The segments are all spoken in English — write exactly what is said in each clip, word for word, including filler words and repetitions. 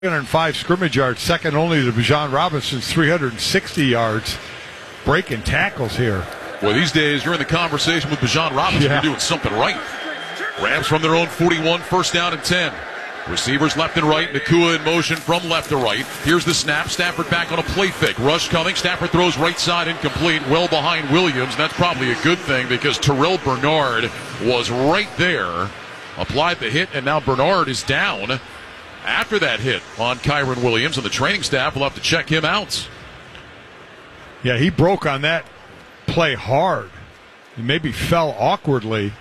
three hundred five scrimmage yards, second only to Bijan Robinson's three hundred sixty yards. Breaking tackles here. Well, these days, you're in the conversation with Bijan Robinson. Yeah. You're doing something right. Rams from their own forty-one, first down and ten. Receivers left and right. Nacua in motion from left to right. Here's the snap. Stafford back on a play fake. Rush coming. Stafford throws right side incomplete. Well behind Williams. That's probably a good thing because Terrell Bernard was right there. Applied the hit, and now Bernard is down after that hit on Kyren Williams, and the training staff will have to check him out. Yeah, he broke on that play hard. He maybe fell awkwardly.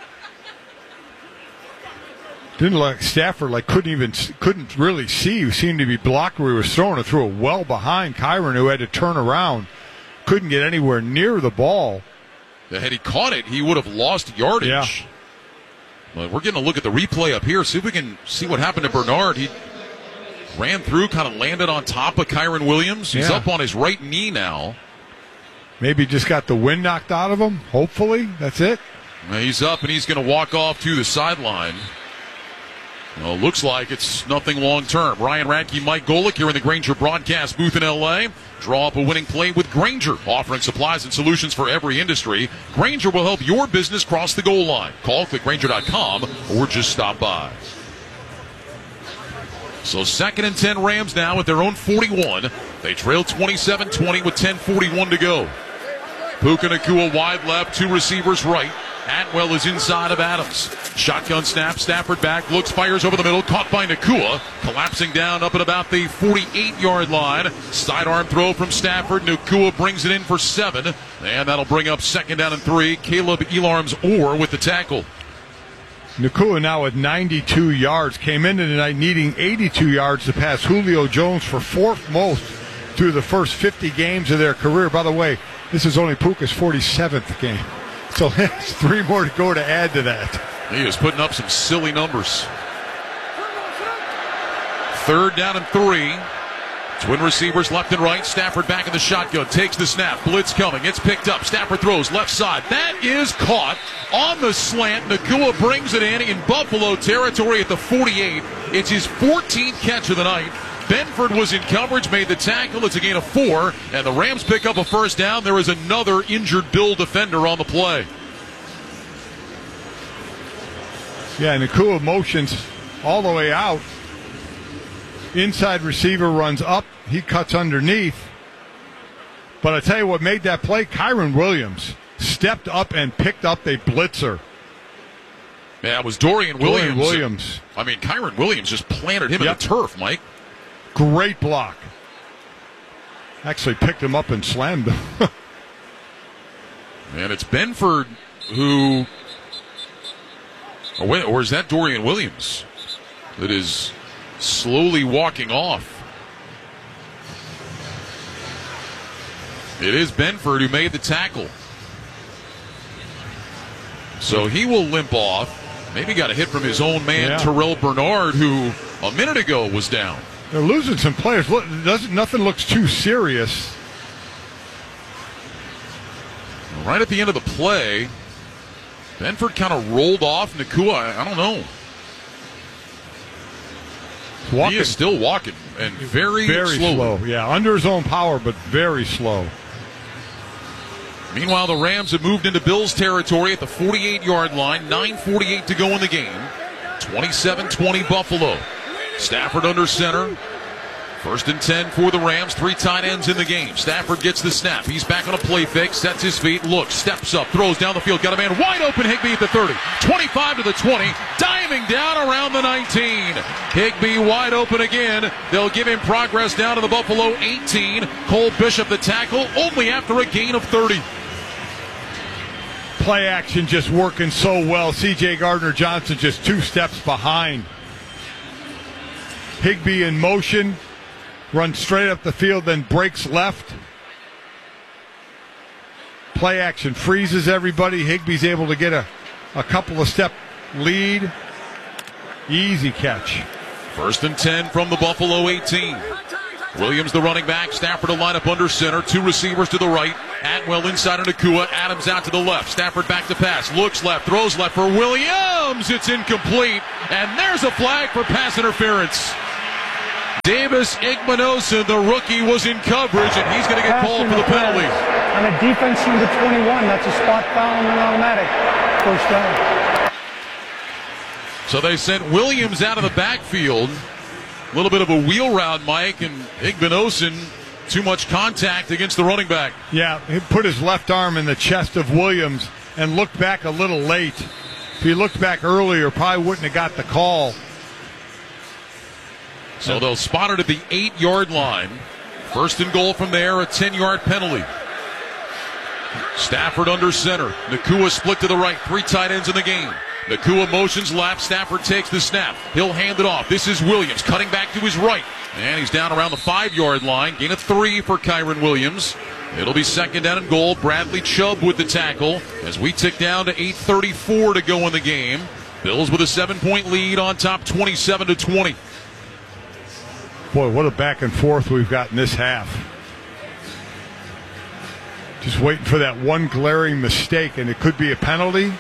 Didn't look like Stafford like couldn't even couldn't really see. He seemed to be blocked where he was throwing it, threw it well behind Kyren, who had to turn around. Couldn't get anywhere near the ball. Had he caught it, he would have lost yardage. Yeah. Well, we're getting a look at the replay up here. See if we can see what happened to Bernard. He ran through, kind of landed on top of Kyren Williams. He's yeah. up on his right knee now. Maybe just got the wind knocked out of him. Hopefully, that's it. Well, he's up, and he's going to walk off to the sideline. Well, looks like it's nothing long term. Ryan Radke, Mike Golick here in the Grainger broadcast booth in L A. Draw up a winning play with Grainger, offering supplies and solutions for every industry. Grainger will help your business cross the goal line. Call, click Grainger dot com, or just stop by. So second and ten Rams now at their own forty-one. They trail twenty-seven twenty with ten forty-one to go. Puka Nacua wide left, two receivers right. Atwell is inside of Adams. Shotgun snap, Stafford back, looks, fires over the middle, caught by Nacua. Collapsing down up at about the forty-eight-yard line. Sidearm throw from Stafford. Nacua brings it in for seven. And that'll bring up second down and three. Caleb Elarms Orr with the tackle. Nacua now with ninety-two yards. Came into tonight needing eighty-two yards to pass Julio Jones for fourth most through the first fifty games of their career. By the way, this is only Puka's forty-seventh game. So there's three more to go to add to that. He is putting up some silly numbers. Third down and three. Twin receivers left and right. Stafford back in the shotgun. Takes the snap. Blitz coming. It's picked up. Stafford throws left side. That is caught on the slant. Nacua brings it in in Buffalo territory at the forty-eight. It's his fourteenth catch of the night. Benford was in coverage, made the tackle. It's a gain of four, and the Rams pick up a first down. There is another injured Bill defender on the play. Yeah, Nacua motions all the way out. Inside receiver runs up. He cuts underneath. But I tell you what made that play, Kyren Williams stepped up and picked up a blitzer. Yeah, it was Dorian Williams. Dorian Williams. I mean, Kyren Williams just planted him yep. in the turf, Mike. Great block. Actually picked him up and slammed him. And it's Benford who... Or, wait, or is that Dorian Williams that is slowly walking off? It is Benford who made the tackle. So he will limp off. Maybe got a hit from his own man, yeah. Terrell Bernard, who a minute ago was down. They're losing some players. Look, doesn't, nothing looks too serious. Right at the end of the play, Benford kind of rolled off. Nacua, I, I don't know. Walking. He is still walking, and very, very slowly. slow. Yeah, under his own power, but very slow. Meanwhile, the Rams have moved into Bills territory at the forty-eight-yard line. nine forty-eight to go in the game. twenty-seven twenty Buffalo. Stafford under center. First and ten for the Rams. Three tight ends in the game. Stafford gets the snap. He's back on a play fake. Sets his feet. Looks. Steps up. Throws down the field. Got a man wide open. Higbee at the thirty. twenty-five to the twenty. Diving down around the nineteen. Higbee wide open again. They'll give him progress down to the Buffalo eighteen. Cole Bishop the tackle only after a gain of thirty. Play action just working so well. C J Gardner-Johnson just two steps behind. Higbee in motion, runs straight up the field, then breaks left. Play action freezes everybody. Higbee's able to get a, a couple of step lead. Easy catch. First and ten from the Buffalo eighteen. Williams, the running back. Stafford to line up under center. Two receivers to the right. Atwell inside of Nacua. Adams out to the left. Stafford back to pass. Looks left. Throws left for Williams. It's incomplete. And there's a flag for pass interference. Davis Igbinosun, the rookie, was in coverage, and he's going to get called for the penalty. On a defense number twenty-one, that's a spot foul and an automatic. First down. So they sent Williams out of the backfield. A little bit of a wheel route, Mike, and Igbinosun, too much contact against the running back. Yeah, he put his left arm in the chest of Williams and looked back a little late. If he looked back earlier, probably wouldn't have got the call. So they'll spot it at the eight-yard line. First and goal from there, a ten-yard penalty. Stafford under center. Nacua split to the right. Three tight ends in the game. Nacua motions left. Stafford takes the snap. He'll hand it off. This is Williams cutting back to his right. And he's down around the five-yard line. Gain of three for Kyren Williams. It'll be second down and goal. Bradley Chubb with the tackle as we tick down to eight thirty-four to go in the game. Bills with a seven-point lead on top, twenty-seven to twenty. Boy, what a back and forth we've got in this half. Just waiting for that one glaring mistake, and it could be a penalty.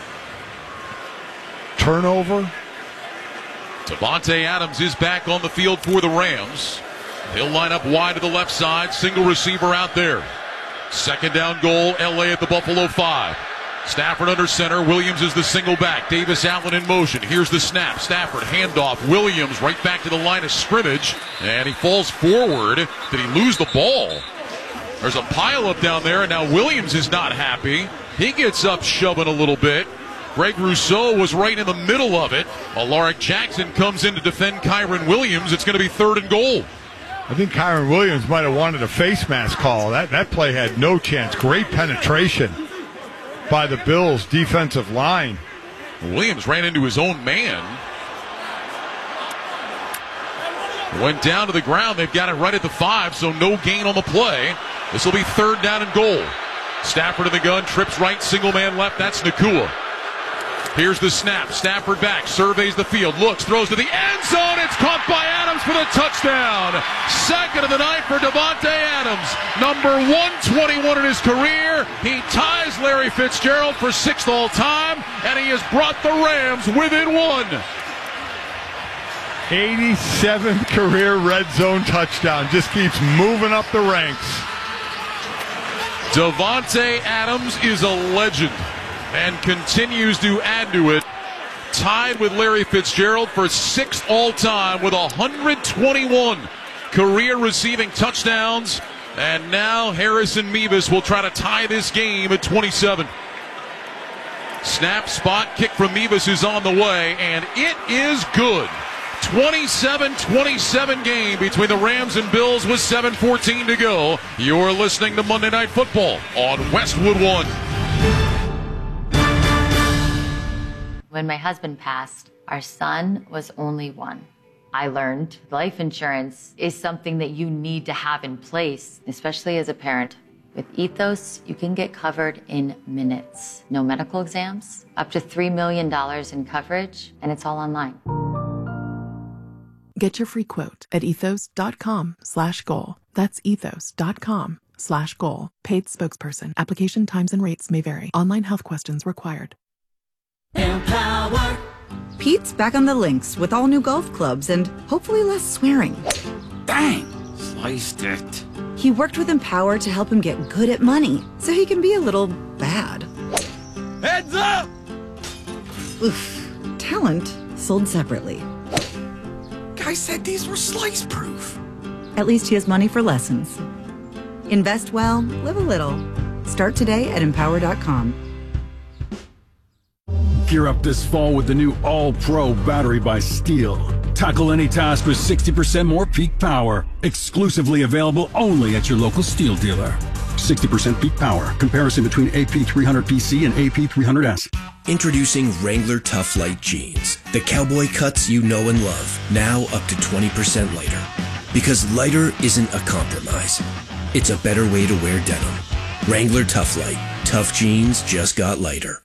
Turnover. Davante Adams is back on the field for the Rams. He'll line up wide to the left side. Single receiver out there. Second down goal, L A at the Buffalo five. Stafford under center. Williams is the single back. Davis Allen in motion. Here's the snap. Stafford handoff. Williams right back to the line of scrimmage. And he falls forward. Did he lose the ball? There's a pile up down there, and now Williams is not happy. He gets up shoving a little bit. Greg Rousseau was right in the middle of it. Alaric Jackson comes in to defend Kyren Williams. It's going to be third and goal. I think Kyren Williams might have wanted a face mask call. That, that play had no chance. Great penetration by the Bills' defensive line. Williams ran into his own man. Went down to the ground. They've got it right at the five, so no gain on the play. This will be third down and goal. Stafford in the gun, trips right, single man left. That's Nacua. Here's the snap. Stafford back, surveys the field, looks, throws to the end zone. It's caught by Adams for the touchdown. Second of the night for Davante Adams. Number one twenty-one in his career. He ties Larry Fitzgerald for sixth all time, and he has brought the Rams within one. eighty-seventh career red zone touchdown. Just keeps moving up the ranks. Davante Adams is a legend and continues to add to it. Tied with Larry Fitzgerald for sixth all-time with one hundred twenty-one career receiving touchdowns. And now Harrison Mevis will try to tie this game at twenty-seven. Snap, spot, kick from Mevis is on the way, and it is good. twenty-seven twenty-seven game between the Rams and Bills with seven fourteen to go. You're listening to Monday Night Football on Westwood One. When my husband passed, our son was only one. I learned life insurance is something that you need to have in place, especially as a parent. With Ethos, you can get covered in minutes. No medical exams, up to three million dollars in coverage, and it's all online. Get your free quote at ethos.com slash goal. That's ethos.com slash goal. Paid spokesperson. Application times and rates may vary. Online health questions required. Empower. Pete's back on the links with all new golf clubs and hopefully less swearing. Dang, sliced it. He worked with Empower to help him get good at money so he can be a little bad. Heads up! Oof. Talent sold separately. Guy said these were slice proof. At least he has money for lessons. Invest well, live a little. Start today at empower dot com. Gear up this fall with the new All-Pro battery by Steel. Tackle any task with sixty percent more peak power. Exclusively available only at your local Steel dealer. sixty percent peak power. Comparison between A P three hundred P C and A P three hundred S. Introducing Wrangler Tough Light Jeans. The cowboy cuts you know and love. Now up to twenty percent lighter. Because lighter isn't a compromise. It's a better way to wear denim. Wrangler Tough Light. Tough jeans just got lighter.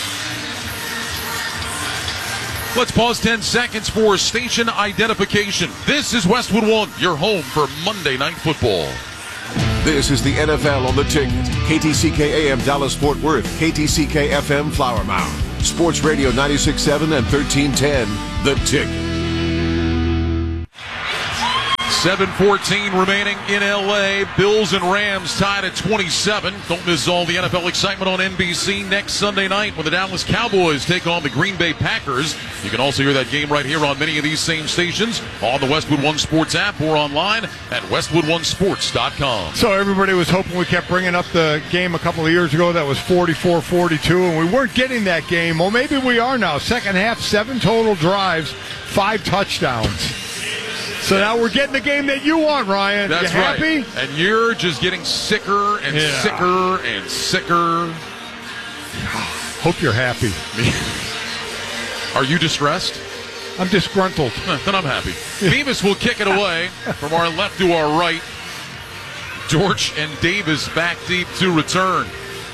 Let's pause ten seconds for station identification. This is Westwood One, your home for Monday Night Football. This is the N F L on the ticket. K T C K A M Dallas Fort Worth, K T C K F M Flower Mound, Sports Radio ninety-six point seven and thirteen ten, The Ticket. seven fourteen remaining in L A. Bills and Rams tied at twenty-seven. Don't miss all the N F L excitement on N B C next Sunday night when the Dallas Cowboys take on the Green Bay Packers. You can also hear that game right here on many of these same stations on the Westwood One Sports app or online at westwood one sports dot com. So everybody was hoping we kept bringing up the game a couple of years ago that was forty-four forty-two, and we weren't getting that game. Well, maybe we are now. Second half, seven total drives, five touchdowns. So now we're getting the game that you want, Ryan. That's you happy? Right. And you're just getting sicker and yeah. sicker and sicker. Hope you're happy. Are you distressed? I'm disgruntled. Then I'm happy. Beavis will kick it away from our left to our right. George and Davis back deep to return.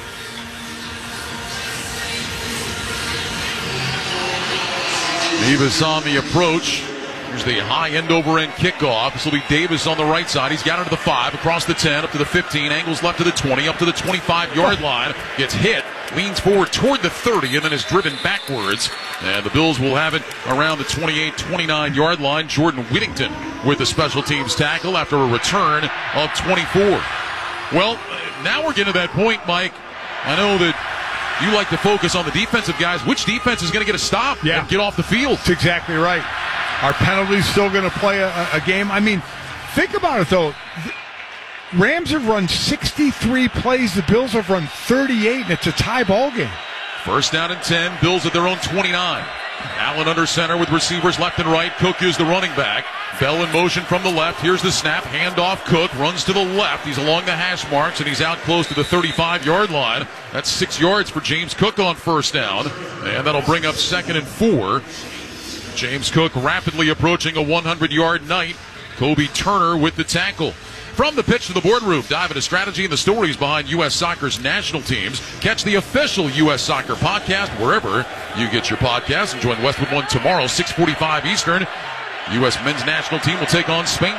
Davis on the approach. Here's the high end over end kickoff. This will be Davis on the right side. He's got it to the five, across the ten, up to the fifteen, angles left to the twenty, up to the twenty-five yard line. Gets hit, leans forward toward the thirty, and then is driven backwards. And the Bills will have it around the twenty-eight twenty-nine yard line. Jordan Whittington with the special teams tackle after a return of twenty-four. Well, now we're getting to that point, Mike. I know that you like to focus on the defensive guys. Which defense is going to get a stop yeah. and get off the field? That's exactly right. Are penalties still going to play a, a game? I mean, think about it, though. The Rams have run sixty-three plays. The Bills have run thirty-eight, and it's a tie ball game. First down and ten. Bills at their own twenty-nine. Allen under center with receivers left and right. Cook is the running back. Bell in motion from the left. Here's the snap. Handoff. Cook runs to the left. He's along the hash marks, and he's out close to the thirty-five yard line. That's six yards for James Cook on first down, and that'll bring up second and four. James Cook rapidly approaching a one hundred yard night. Kobe Turner with the tackle. From the pitch to the boardroom, dive into strategy and the stories behind U S Soccer's national teams. Catch the official U S Soccer podcast wherever you get your podcasts. And join Westwood One tomorrow, six forty-five Eastern. U S men's national team will take on Spain.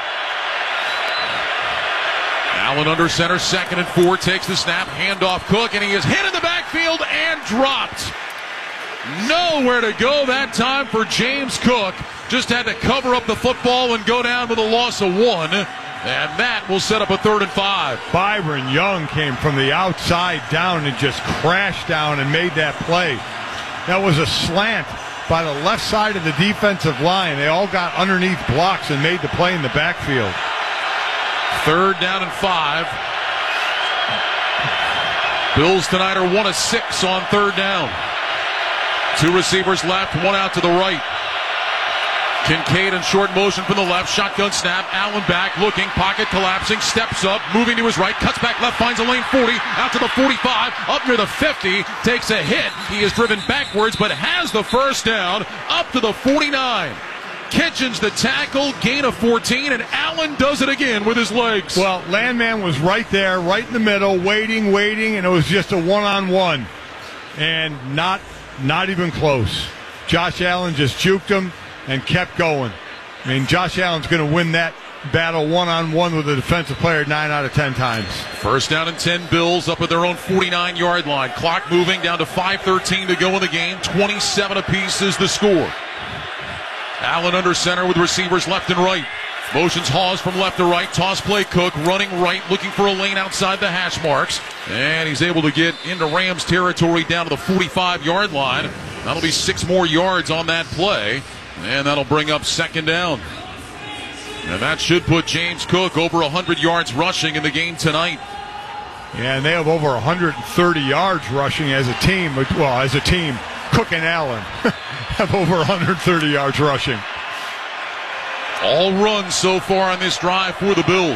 Allen under center, second and four, takes the snap, handoff Cook, and he is hit in the backfield and dropped. Nowhere to go that time for James Cook. Just had to cover up the football and go down with a loss of one. And that will set up a third and five. Byron Young came from the outside down and just crashed down and made that play. That was a slant by the left side of the defensive line. They all got underneath blocks and made the play in the backfield. Third down and five. Bills tonight are one of six on third down. Two receivers left, one out to the right. Kincaid in short motion from the left, shotgun snap, Allen back, looking, pocket collapsing, steps up, moving to his right, cuts back left, finds a lane forty, out to the forty-five, up near the fifty, takes a hit. He is driven backwards, but has the first down, up to the forty-nine. Kitchens the tackle, gain of fourteen, and Allen does it again with his legs. Well, Landman was right there, right in the middle, waiting, waiting, and it was just a one-on-one. And not Not even close. Josh Allen just juked him and kept going. I mean, Josh Allen's going to win that battle one-on-one with a defensive player nine out of ten times. First down and ten, Bills up at their own forty-nine yard line. Clock moving down to five thirteen to go in the game. twenty-seven apiece is the score. Allen under center with receivers left and right. Motions Hawes from left to right. Toss play Cook running right, looking for a lane outside the hash marks. And he's able to get into Rams territory down to the forty-five yard line. That'll be six more yards on that play. And that'll bring up second down. And that should put James Cook over one hundred yards rushing in the game tonight. Yeah, and they have over one hundred thirty yards rushing as a team. Well, as a team, Cook and Allen have over one hundred thirty yards rushing. All runs so far on this drive for the Bills.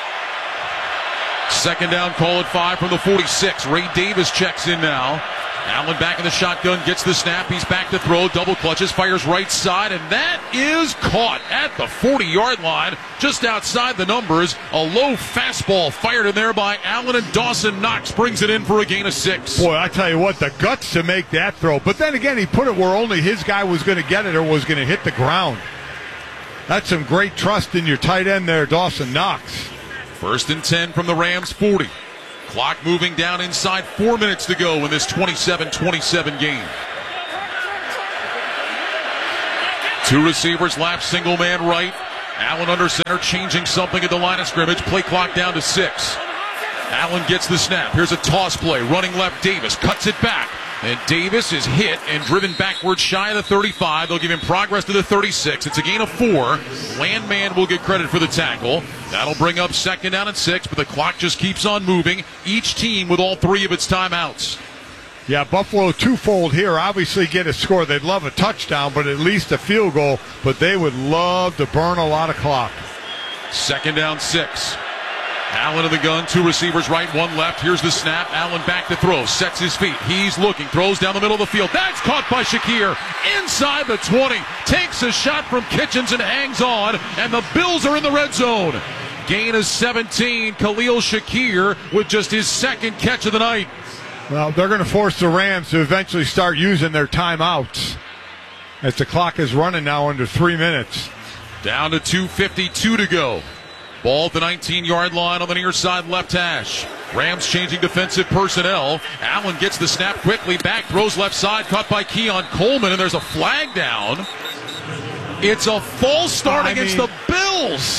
Second down, call it five from the forty-six. Ray Davis checks in now. Allen back in the shotgun, gets the snap. He's back to throw, double clutches, fires right side, and that is caught at the forty yard line, just outside the numbers. A low fastball fired in there by Allen, and Dawson Knox brings it in for a gain of six. Boy, I tell you what, the guts to make that throw. But then again, he put it where only his guy was going to get it or was going to hit the ground. That's some great trust in your tight end there, Dawson Knox. First and ten from the Rams forty. Clock moving down inside, four minutes to go in this twenty-seven twenty-seven game. Two receivers left, single man right. Allen under center, changing something at the line of scrimmage. Play clock down to six. Allen gets the snap. Here's a toss play. Running left, Davis cuts it back. And Davis is hit and driven backwards shy of the thirty-five. They'll give him progress to the thirty-six. It's a gain of four. Landman will get credit for the tackle. That'll bring up second down and six, but the clock just keeps on moving. Each team with all three of its timeouts. Yeah, Buffalo twofold here. Obviously get a score. They'd love a touchdown, but at least a field goal. But they would love to burn a lot of clock. Second down, six. Allen in the gun, two receivers right, one left. Here's the snap. Allen back to throw, sets his feet. He's looking, throws down the middle of the field. That's caught by Shakir inside the twenty. Takes a shot from Kitchens and hangs on, and the Bills are in the red zone. Gain is seventeen. Khalil Shakir with just his second catch of the night. Well, they're going to force the Rams to eventually start using their timeouts as the clock is running now under three minutes. Down to two fifty-two to go. Ball at the nineteen-yard line on the near side left hash. Rams changing defensive personnel. Allen gets the snap quickly back, throws left side, caught by Keon Coleman, and there's a flag down. It's a false start I against mean, the Bills.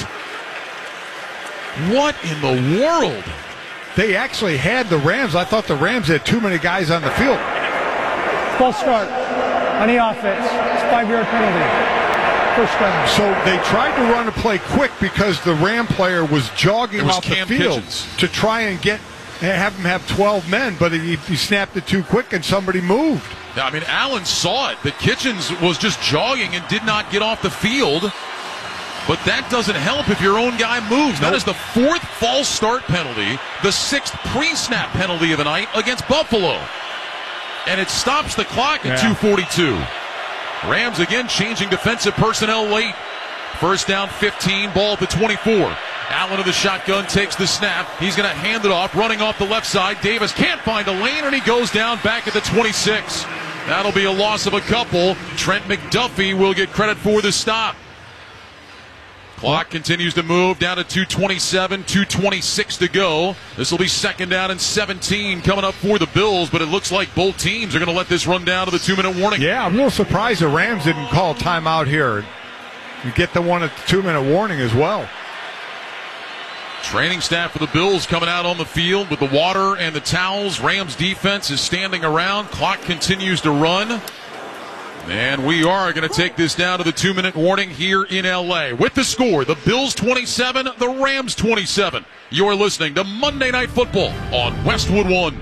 What in the world? They actually had the Rams. I thought the Rams had too many guys on the field. False start on the offense. It's a five-yard penalty. First down. So they tried to run a play quick because the Ram player was jogging was off Cam the field Kitchens. to try and get have him have twelve men, but he, he snapped it too quick and somebody moved. Yeah, I mean, Allen saw it. The Kitchens was just jogging and did not get off the field. But that doesn't help if your own guy moves. Nope. That is the fourth false start penalty, the sixth pre-snap penalty of the night against Buffalo. And it stops the clock at yeah. two forty-two. Rams again changing defensive personnel late. First down fifteen, ball at the twenty-four. Allen of the shotgun takes the snap. He's going to hand it off, running off the left side. Davis can't find a lane, and he goes down back at the twenty-six. That'll be a loss of a couple. Trent McDuffie will get credit for the stop. Clock continues to move down to two twenty-seven, two twenty-six to go. This will be second down and seventeen coming up for the Bills, but it looks like both teams are going to let this run down to the two-minute warning. Yeah, I'm a little surprised the Rams didn't call timeout here. You get the one at the two-minute warning as well. Training staff for the Bills coming out on the field with the water and the towels. Rams defense is standing around. Clock continues to run. And we are going to take this down to the two-minute warning here in L A. With the score, the Bills twenty-seven, the Rams twenty-seven. You're listening to Monday Night Football on Westwood One.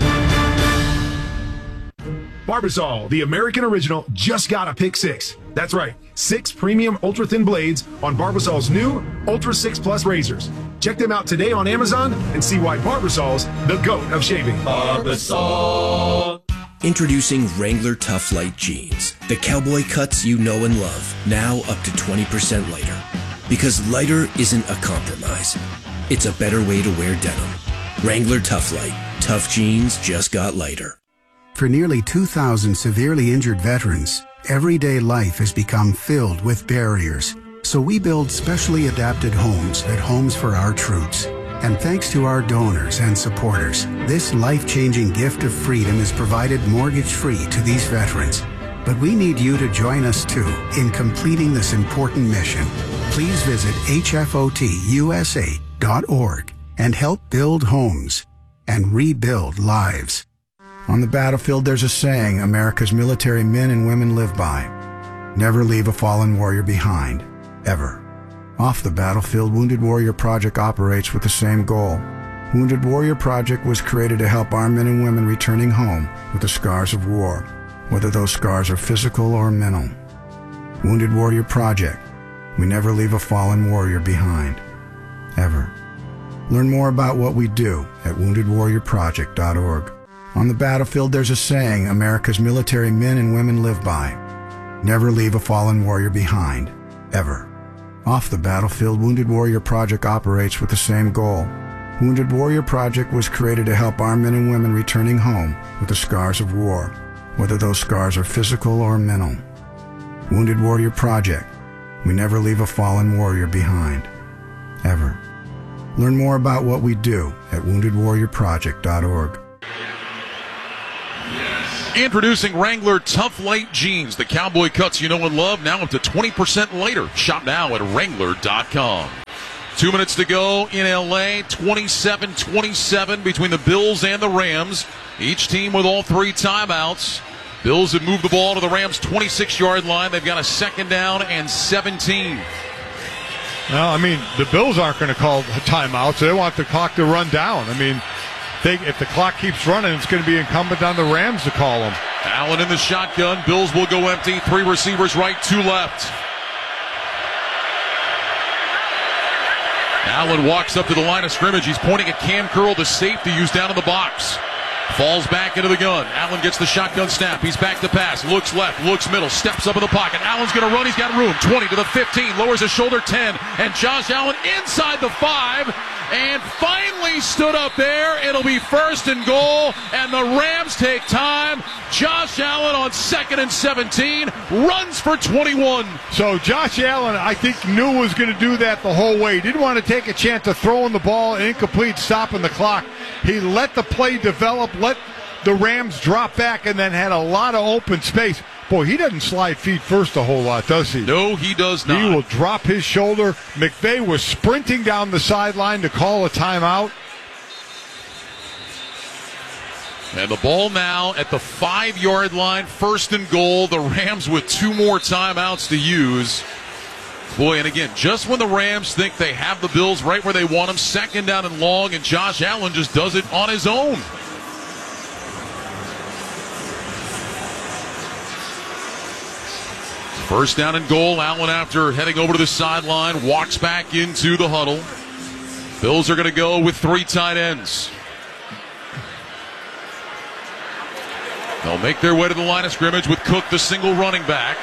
Barbasol, the American original, just got a pick six. That's right, six premium ultra-thin blades on Barbasol's new Ultra six Plus razors. Check them out today on Amazon and see why Barbasol's the GOAT of shaving. Barbasol. Introducing Wrangler Tough Light Jeans. The cowboy cuts you know and love, now up to twenty percent lighter. Because lighter isn't a compromise. It's a better way to wear denim. Wrangler Tough Light. Tough jeans just got lighter. For nearly two thousand severely injured veterans, everyday life has become filled with barriers. So we build specially adapted homes at Homes for Our Troops. And thanks to our donors and supporters, this life-changing gift of freedom is provided mortgage-free to these veterans. But we need you to join us, too, in completing this important mission. Please visit H F O T U S A dot org and help build homes and rebuild lives. On the battlefield, there's a saying America's military men and women live by. Never leave a fallen warrior behind, ever. Off the battlefield, Wounded Warrior Project operates with the same goal. Wounded Warrior Project was created to help our men and women returning home with the scars of war, whether those scars are physical or mental. Wounded Warrior Project. We never leave a fallen warrior behind, ever. Learn more about what we do at wounded warrior project dot org. On the battlefield, there's a saying America's military men and women live by. Never leave a fallen warrior behind, ever. Off the battlefield, Wounded Warrior Project operates with the same goal. Wounded Warrior Project was created to help our men and women returning home with the scars of war, whether those scars are physical or mental. Wounded Warrior Project. We never leave a fallen warrior behind, ever. Learn more about what we do at wounded warrior project dot org. Yes. Introducing Wrangler Tough Light Jeans, the cowboy cuts you know and love, now up to twenty percent later. Shop now at Wrangler dot com. Two minutes to go in L A, twenty-seven twenty-seven between the Bills and the Rams. Each team with all three timeouts. Bills have moved the ball to the Rams' twenty-six-yard line. They've got a second down and seventeen. Well, I mean, the Bills aren't going to call timeouts. They want the clock to run down. I mean, they, if the clock keeps running, it's going to be incumbent on the Rams to call them. Allen in the shotgun. Bills will go empty. Three receivers right, two left. Allen walks up to the line of scrimmage. He's pointing at Cam Curl, the safety, who's down in the box. Falls back into the gun. Allen gets the shotgun snap. He's back to pass. Looks left, looks middle, steps up in the pocket. Allen's going to run. He's got room. twenty to the fifteen. Lowers his shoulder. ten. And Josh Allen inside the five. And finally stood up there. It'll be first and goal. And the Rams take time. Josh Allen on second and seventeen. Runs for twenty-one. So Josh Allen, I think, knew was going to do that the whole way. He didn't want to take a chance of throwing the ball, an incomplete, stopping the clock. He let the play develop, let the Rams drop back, and then had a lot of open space. Boy, he doesn't slide feet first a whole lot, does he? No, he does not. He will drop his shoulder. McVay was sprinting down the sideline to call a timeout. And the ball now at the five-yard line, first and goal. The Rams with two more timeouts to use. Boy, and again, just when the Rams think they have the Bills right where they want them, second down and long, and Josh Allen just does it on his own. First down and goal. Allen, after heading over to the sideline, walks back into the huddle. Bills are going to go with three tight ends. They'll make their way to the line of scrimmage with Cook, the single running back.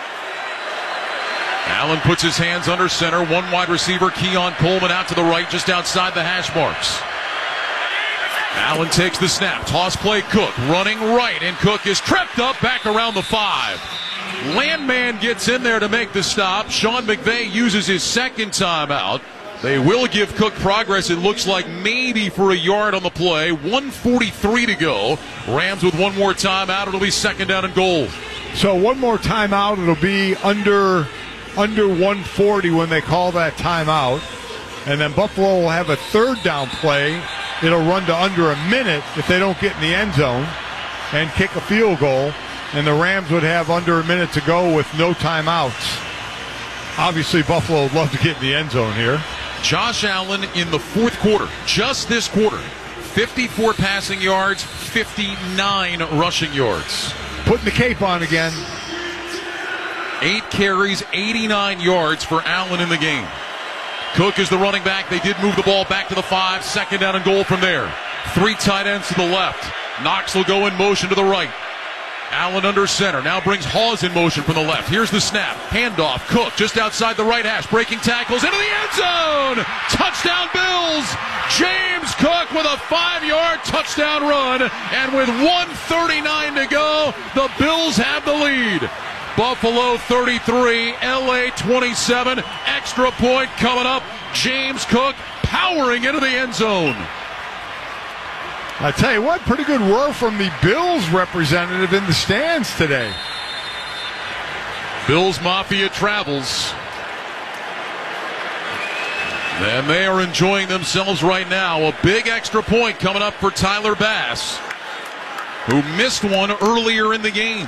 Allen puts his hands under center. One wide receiver, Keon Coleman, out to the right, just outside the hash marks. Allen takes the snap. Toss play, Cook running right, and Cook is tripped up back around the five. Landman gets in there to make the stop. Sean McVay uses his second timeout. They will give Cook progress, it looks like, maybe for a yard on the play. one forty-three to go. Rams with one more timeout. It'll be second down and goal. So one more timeout. It'll be under under one forty when they call that timeout. And then Buffalo will have a third down play. It'll run to under a minute if they don't get in the end zone and kick a field goal. And the Rams would have under a minute to go with no timeouts. Obviously, Buffalo would love to get in the end zone here. Josh Allen in the fourth quarter, just this quarter, fifty-four passing yards, fifty-nine rushing yards. Putting the cape on again. Eight carries, eighty-nine yards for Allen in the game. Cook is the running back. They did move the ball back to the five. Second down and goal from there. Three tight ends to the left. Knox will go in motion to the right. Allen under center. Now brings Hawes in motion from the left. Here's the snap. Handoff. Cook just outside the right hash. Breaking tackles into the end zone. Touchdown Bills. James Cook with a five-yard touchdown run. And with one thirty-nine to go, the Bills have the lead. Buffalo thirty-three, L A twenty-seven. Extra point coming up. James Cook powering into the end zone. I tell you what, pretty good roar from the Bills representative in the stands today. Bills Mafia travels. And they are enjoying themselves right now. A big extra point coming up for Tyler Bass, who missed one earlier in the game.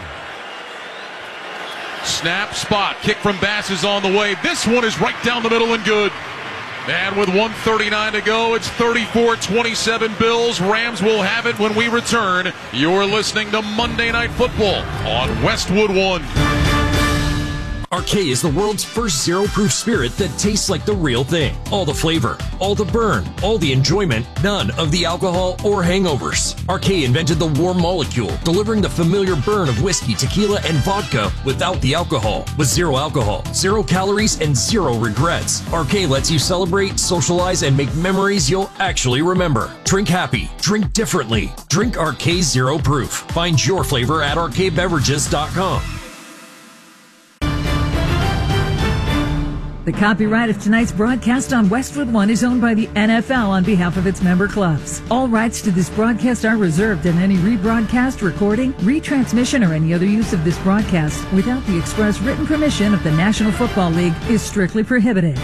Snap, spot, kick from Bass is on the way. This one is right down the middle and good. And with one thirty-nine to go, it's thirty-four twenty-seven Bills. Rams will have it when we return. You're listening to Monday Night Football on Westwood One. Arcade is the world's first zero-proof spirit that tastes like the real thing. All the flavor, all the burn, all the enjoyment, none of the alcohol or hangovers. Arcade invented the warm molecule, delivering the familiar burn of whiskey, tequila, and vodka without the alcohol. With zero alcohol, zero calories, and zero regrets. Arcade lets you celebrate, socialize, and make memories you'll actually remember. Drink happy. Drink differently. Drink Arcade Zero Proof. Find your flavor at arcade beverages dot com. The copyright of tonight's broadcast on Westwood One is owned by the N F L on behalf of its member clubs. All rights to this broadcast are reserved, and any rebroadcast, recording, retransmission, or any other use of this broadcast without the express written permission of the National Football League is strictly prohibited.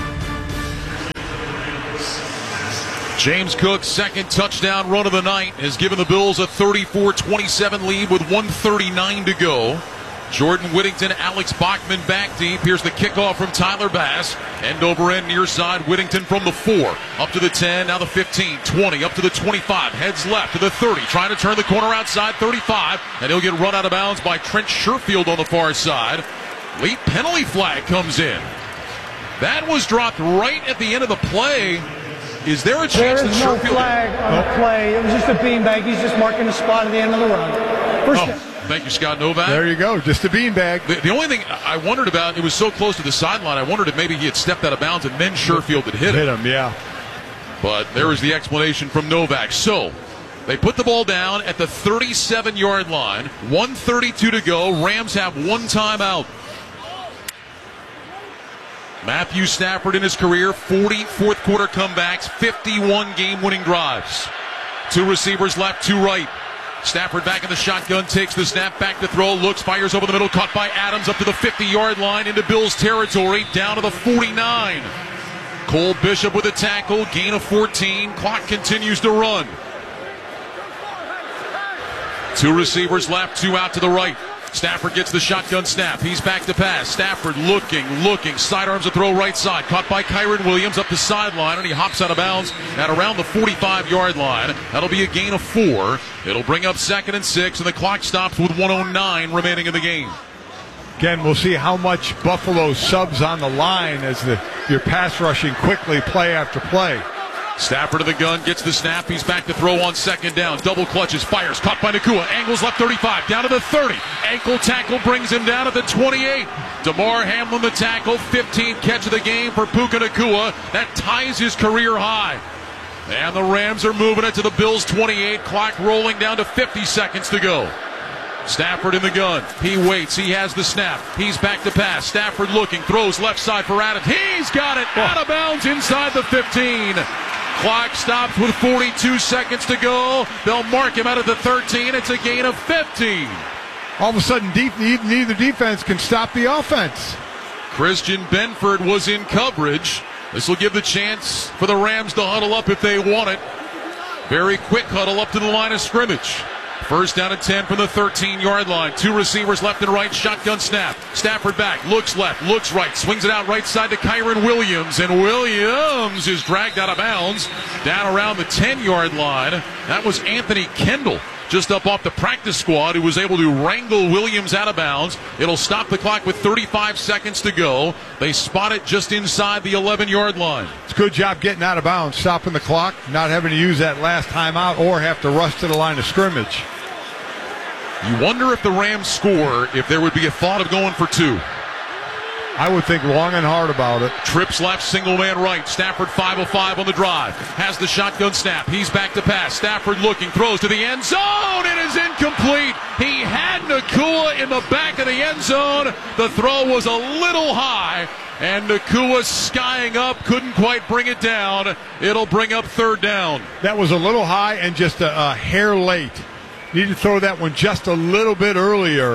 James Cook's second touchdown run of the night has given the Bills a thirty-four twenty-seven lead with one thirty-nine to go. Jordan Whittington, Alex Bachman back deep. Here's the kickoff from Tyler Bass. End over end near side. Whittington from the four. Up to the ten, now the fifteen, twenty, up to the twenty-five. Heads left to the thirty. Trying to turn the corner outside, thirty-five. And he'll get run out of bounds by Trent Sherfield on the far side. Late penalty flag comes in. That was dropped right at the end of the play. Is there a chance there is that no Sherfield... flag on the play. It was just a beanbag. He's just marking the spot at the end of the run. First oh. Thank you, Scott Novak. There you go, just a beanbag. The, the only thing I wondered about, it was so close to the sideline, I wondered if maybe he had stepped out of bounds and then Sherfield had hit him. Hit him, yeah. But there was the explanation from Novak. So, they put the ball down at the thirty-seven-yard line. one thirty-two to go. Rams have one timeout. Matthew Stafford in his career, forty fourth quarter comebacks, fifty-one game-winning drives. Two receivers left, two right. Stafford back in the shotgun, takes the snap, back to throw, looks, fires over the middle, caught by Adams up to the fifty-yard line into Bills territory, down to the forty-nine. Cole Bishop with a tackle, gain of fourteen, clock continues to run. Two receivers left, two out to the right. Stafford gets the shotgun snap. He's back to pass. Stafford looking, looking. Sidearms a throw right side. Caught by Kyron Williams up the sideline, and he hops out of bounds at around the forty-five-yard line. That'll be a gain of four. It'll bring up second and six, and the clock stops with one oh nine remaining in the game. Again, we'll see how much Buffalo subs on the line as the you're pass rushing quickly play after play. Stafford to the gun, gets the snap. He's back to throw on second down. Double clutches, fires, caught by Nacua. Angles left thirty-five, down to the thirty. Ankle tackle brings him down at the twenty-eight. DeMar Hamlin the tackle, fifteenth catch of the game for Puka Nacua. That ties his career high. And the Rams are moving it to the Bills' twenty-eight. Clock rolling down to fifty seconds to go. Stafford in the gun. He waits. He has the snap. He's back to pass. Stafford looking. Throws left side for Adams. He's got it. Out of bounds inside the fifteen. Clock stops with forty-two seconds to go. They'll mark him out of the thirteen. It's a gain of fifteen. All of a sudden, deep, neither defense can stop the offense. Christian Benford was in coverage. This will give the chance for the Rams to huddle up if they want it. Very quick huddle up to the line of scrimmage. First down and ten from the thirteen-yard line. Two receivers left and right. Shotgun snap. Stafford back. Looks left. Looks right. Swings it out right side to Kyron Williams. And Williams is dragged out of bounds down around the ten-yard line. That was Anthony Kendall just up off the practice squad who was able to wrangle Williams out of bounds. It'll stop the clock with thirty-five seconds to go. They spot it just inside the eleven-yard line. It's a good job getting out of bounds, stopping the clock, not having to use that last timeout or have to rush to the line of scrimmage. You wonder if the Rams score, if there would be a thought of going for two. I would think long and hard about it. Trips left, single man right. Stafford five oh five on the drive. Has the shotgun snap. He's back to pass. Stafford looking, throws to the end zone. It is incomplete. He had Nacua in the back of the end zone. The throw was a little high, and Nacua skying up, couldn't quite bring it down. It'll bring up third down. That was a little high and just a, a hair late. Need to throw that one just a little bit earlier.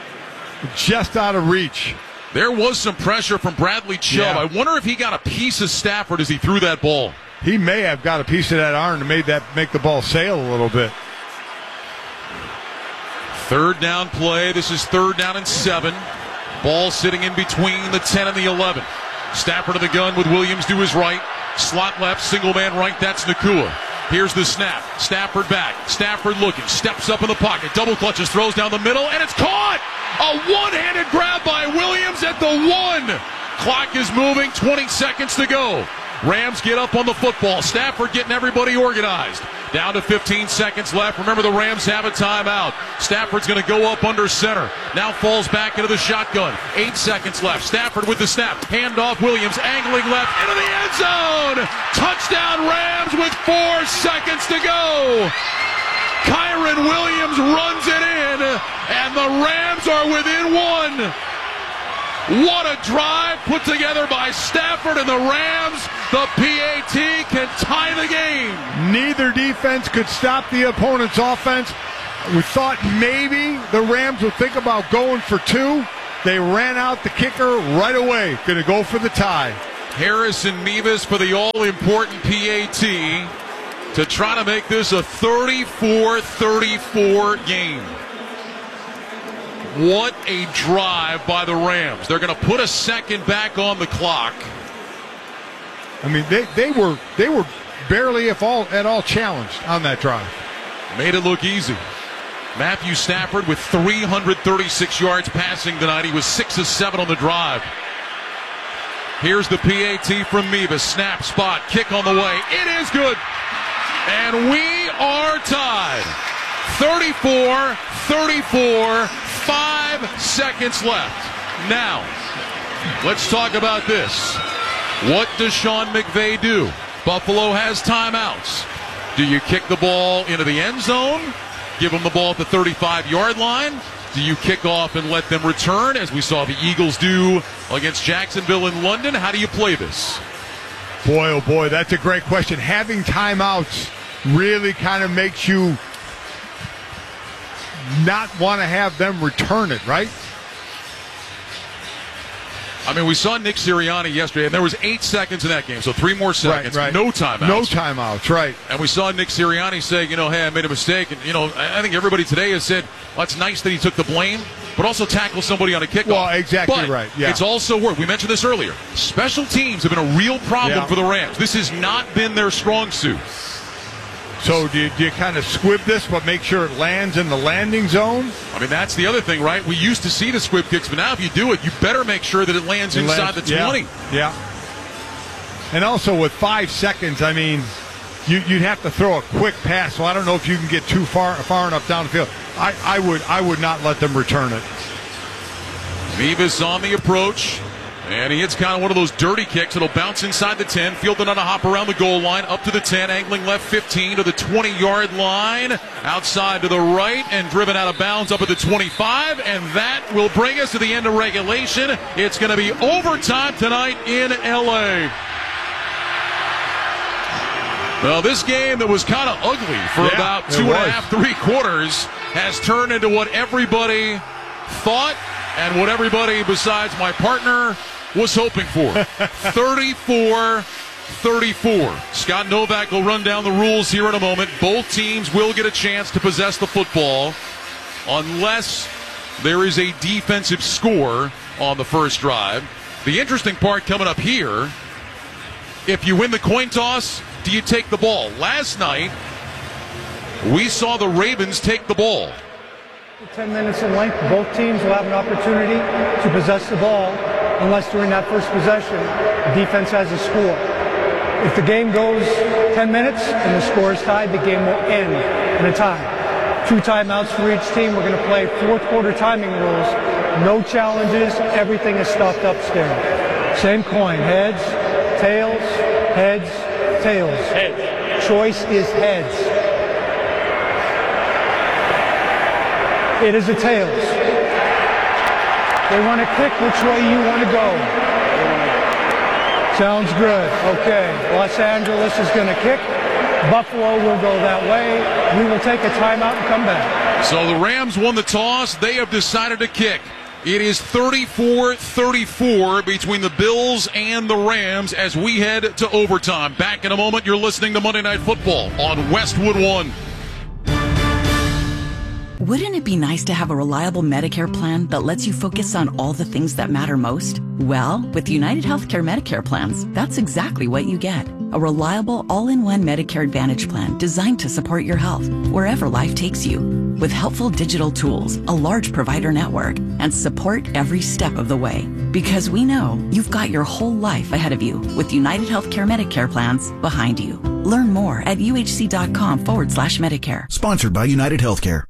Just out of reach. There was some pressure from Bradley Chubb. Yeah. I wonder if he got a piece of Stafford as he threw that ball. He may have got a piece of that iron to make that make the ball sail a little bit. Third down play. This is third down and seven. Ball sitting in between the ten and the eleven. Stafford to the gun with Williams to his right. Slot left, single man right. That's Nacua. Here's the snap. Stafford back. Stafford looking. Steps up in the pocket. Double clutches. Throws down the middle. And it's caught! A one-handed grab by Williams at the one. Clock is moving. twenty seconds to go. Rams get up on the football. Stafford getting everybody organized. Down to fifteen seconds left. Remember, the Rams have a timeout. Stafford's going to go up under center. Now falls back into the shotgun. Eight seconds left. Stafford with the snap. Handoff Williams. Angling left into the end zone. Touchdown Rams with four seconds to go. Kyron Williams runs it in, and the Rams are within one. What a drive put together by Stafford and the Rams. The P A T can tie the game. Neither defense could stop the opponent's offense. We thought maybe the Rams would think about going for two. They ran out the kicker right away. Going to go for the tie. Harrison Mevis for the all-important P A T to try to make this a thirty-four thirty-four game. What a drive by the Rams. They're going to put a second back on the clock. I mean, they, they were they were barely if all at all challenged on that drive. Made it look easy. Matthew Stafford with three hundred thirty-six yards passing tonight. He was six of seven on the drive. Here's the P A T from Mevis. Snap, spot, kick on the way. It is good. And we are tied. thirty-four thirty-four, five seconds left. Now, let's talk about this. What does Sean McVay do? Buffalo has timeouts. Do you kick the ball into the end zone? Give them the ball at the thirty-five-yard line? Do you kick off and let them return, as we saw the Eagles do against Jacksonville in London? How do you play this? Boy, oh boy, that's a great question. Having timeouts really kind of makes you not want to have them return it, right? I mean, we saw Nick Sirianni yesterday, and there was eight seconds in that game, so three more seconds. Right, right. No timeouts. No timeouts, right. And we saw Nick Sirianni say, you know, hey, I made a mistake. And, you know, I think everybody today has said, well, it's nice that he took the blame, but also tackle somebody on a kickoff. Well, exactly but right, yeah. It's also worked. We mentioned this earlier. Special teams have been a real problem yeah. for the Rams. This has not been their strong suit. So do you, do you kind of squib this, but make sure it lands in the landing zone? I mean, that's the other thing, right? We used to see the squib kicks, but now if you do it, you better make sure that it lands it inside lands, the twenty. Yeah, yeah. And also with five seconds, I mean, you, you'd have to throw a quick pass, so I don't know if you can get too far far enough down the field. I, I would I would not let them return it. Mevis on the approach. And he hits kind of one of those dirty kicks. It'll bounce inside the ten. Fielded on a hop around the goal line. Up to the ten. Angling left fifteen to the twenty-yard line. Outside to the right. And driven out of bounds up at the twenty-five. And that will bring us to the end of regulation. It's going to be overtime tonight in L A. Well, this game that was kind of ugly for yeah, about two and a half, three quarters has turned into what everybody thought and what everybody besides my partner was hoping for. thirty-four thirty-four. Scott Novak will run down the rules here in a moment. Both teams will get a chance to possess the football unless there is a defensive score on the first drive. The interesting part coming up here, if you win the coin toss, do you take the ball? Last night, we saw the Ravens take the ball. Ten minutes in length, both teams will have an opportunity to possess the ball unless during that first possession, the defense has a score. If the game goes ten minutes and the score is tied, the game will end in a tie. Two timeouts for each team. We're going to play fourth quarter timing rules. No challenges. Everything is stuffed upstairs. Same coin. Heads, tails, heads, tails. Heads. Choice is heads. It is a tails. They want to kick which way you want to go. Sounds good. Okay. Los Angeles is going to kick. Buffalo will go that way. We will take a timeout and come back. So the Rams won the toss. They have decided to kick. It is thirty-four thirty-four between the Bills and the Rams as we head to overtime. Back in a moment. You're listening to Monday Night Football on Westwood One. Wouldn't it be nice to have a reliable Medicare plan that lets you focus on all the things that matter most? Well, with United Healthcare Medicare plans, that's exactly what you get. A reliable all-in-one Medicare Advantage plan designed to support your health wherever life takes you. With helpful digital tools, a large provider network, and support every step of the way. Because we know you've got your whole life ahead of you with United Healthcare Medicare plans behind you. Learn more at uhc.com forward slash Medicare. Sponsored by United Healthcare.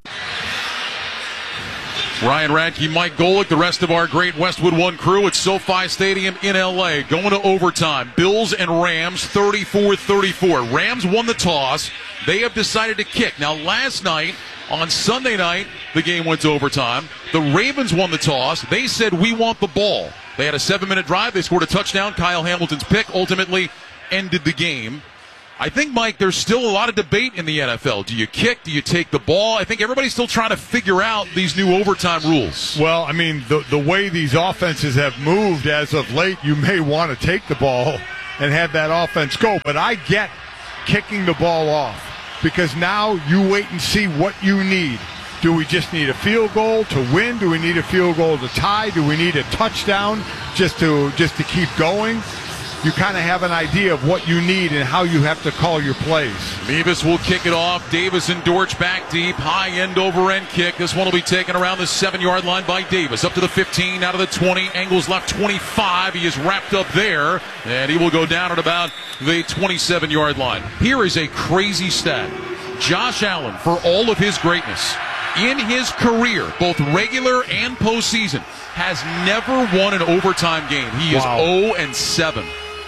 Ryan Radke, Mike Golick, the rest of our great Westwood One crew at SoFi Stadium in L A. Going to overtime. Bills and Rams, thirty-four thirty-four. Rams won the toss. They have decided to kick. Now, last night, on Sunday night, the game went to overtime. The Ravens won the toss. They said, we want the ball. They had a seven-minute drive. They scored a touchdown. Kyle Hamilton's pick ultimately ended the game. I think, Mike, there's still a lot of debate in the N F L. Do you kick? Do you take the ball? I think everybody's still trying to figure out these new overtime rules. Well, I mean, the the way these offenses have moved as of late, you may want to take the ball and have that offense go. But I get kicking the ball off because now you wait and see what you need. Do we just need a field goal to win? Do we need a field goal to tie? Do we need a touchdown just to just to keep going? You kind of have an idea of what you need and how you have to call your plays. Mevis will kick it off. Davis and Dortch back deep. High end over end kick. This one will be taken around the seven-yard line by Davis. Up to the fifteen, out of the twenty. Angles left twenty-five. He is wrapped up there, and he will go down at about the twenty-seven-yard line. Here is a crazy stat. Josh Allen, for all of his greatness, in his career, both regular and postseason, has never won an overtime game. He is wow. oh and seven.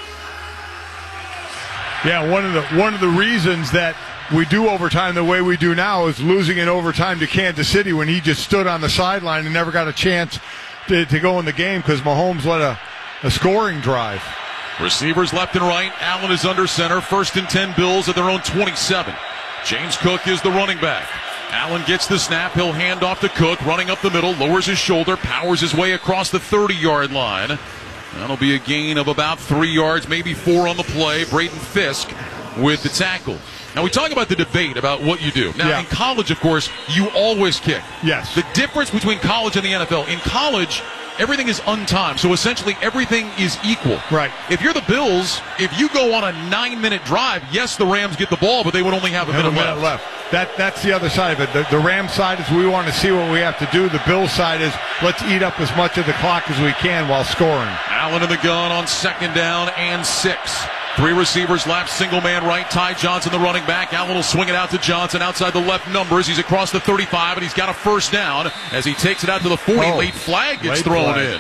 Yeah, one of the one of the reasons that we do overtime the way we do now is losing in overtime to Kansas City when he just stood on the sideline and never got a chance to, to go in the game because Mahomes led a, a scoring drive. Receivers left and right. Allen is under center. First and ten Bills at their own twenty-seven. James Cook is the running back. Allen gets the snap. He'll hand off to Cook, running up the middle, lowers his shoulder, powers his way across the thirty-yard line. That'll be a gain of about three yards, maybe four on the play. Braden Fisk with the tackle. Now, we talk about the debate about what you do. Now, yeah. in college, of course, you always kick. Yes. The difference between college and the N F L, in college, everything is untimed, so essentially everything is equal. Right. If you're the Bills, if you go on a nine-minute drive, yes, the Rams get the ball, but they would only have a minute, a minute left. left. That That's the other side of it. The, the Rams side is we want to see what we have to do. The Bills side is let's eat up as much of the clock as we can while scoring. Allen in the gun on second down and six. Three receivers left, single man right. Ty Johnson, the running back. Allen will swing it out to Johnson outside the left numbers. He's across the thirty-five, and he's got a first down as he takes it out to the forty. Oh, late flag gets late thrown flag.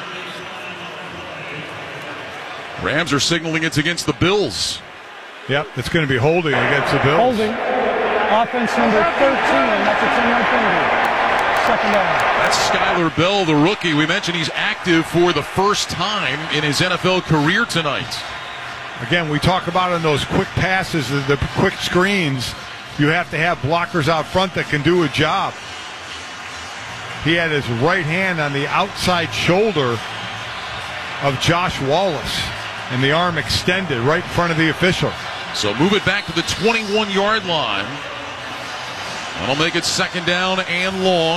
in. Rams are signaling it's against the Bills. Yep, it's going to be holding against the Bills. Holding. Offense number thirteen. That's a ten-yard penalty. Second down. That's Skyler Bell, the rookie. We mentioned he's active for the first time in his N F L career tonight. Again, we talk about in those quick passes, the quick screens, you have to have blockers out front that can do a job. He had his right hand on the outside shoulder of Josh Wallace, and the arm extended right in front of the official. So move it back to the twenty-one-yard line. That'll make it second down and long.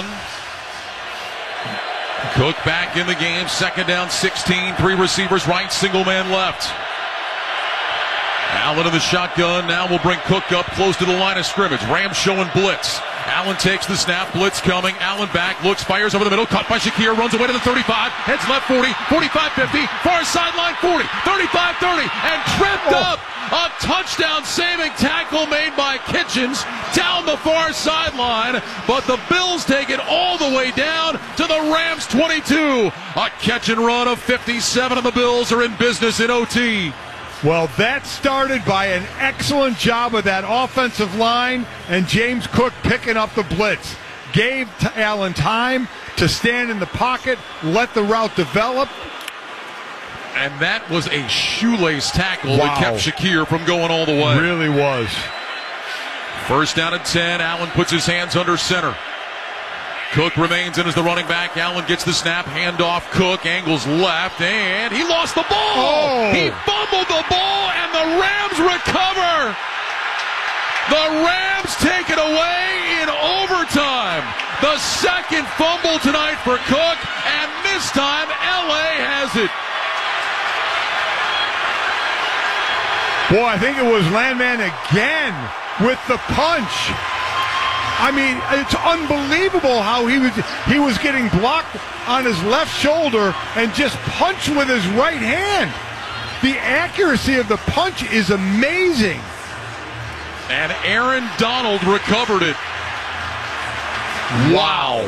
Cook back in the game. Second down, sixteen. Three receivers right, single man left. Allen in the shotgun. Now will bring Cook up close to the line of scrimmage. Rams showing blitz. Allen takes the snap. Blitz coming. Allen back. Looks. Fires over the middle. Caught by Shakir. Runs away to the thirty-five. Heads left forty. forty-five fifty. Far sideline forty. thirty-five thirty. And tripped oh. up. A touchdown saving tackle made by Kitchens down the far sideline. But the Bills take it all the way down to the Rams twenty-two. A catch and run of fifty-seven, and the Bills are in business in O T. Well, that started by an excellent job of that offensive line and James Cook picking up the blitz. Gave Allen time to stand in the pocket, let the route develop. And that was a shoelace tackle wow. that kept Shakir from going all the way. Really was. First down at ten. Allen puts his hands under center. Cook remains in as the running back. Allen gets the snap. Handoff. Cook angles left, and he lost the ball. Oh. He fumbled the ball, and the Rams recover. The Rams take it away in overtime. The second fumble tonight for Cook, and this time L A has it. Boy, I think it was Landman again with the punch. I mean, it's unbelievable how he was he was getting blocked on his left shoulder and just punched with his right hand. The accuracy of the punch is amazing. And Aaron Donald recovered it. Wow.